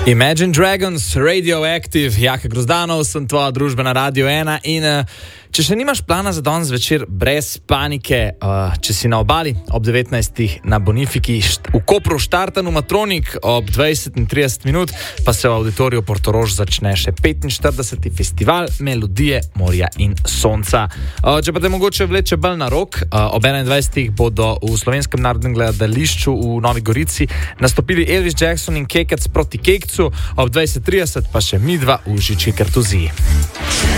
Imagine Dragons, Radioactive, Jaka Grozdanov, sem tvoja družbena Radio 1 in če še nimaš plana za danes večer, brez panike, če si na obali ob 19. na Bonifiki v Kopru štartan v Matronik ob 20:30 minut, pa se v auditoriju Portorož začne še 45. festival Melodije, morja in sonca. Če pa te mogoče vleče bolj na rok, ob 21. bodo v Slovenskem narodnem gledališču v Novi Gorici nastopili Elvis Jackson in Kekec proti Kekcu, ob 20:30 pa še midva v Žički kartuziji.